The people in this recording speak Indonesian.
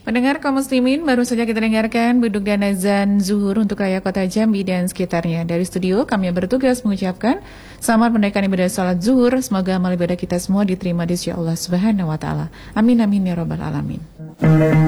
Pendengar kaum muslimin, baru saja kita dengarkan buduk dan azan zuhur untuk Raya Kota Jambi dan sekitarnya. Dari studio, kami yang bertugas mengucapkan selamat menunaikan ibadah salat zuhur. Semoga amal ibadah kita semua diterima di sisi Allah Subhanahu wa taala. Amin amin ya rabbal alamin.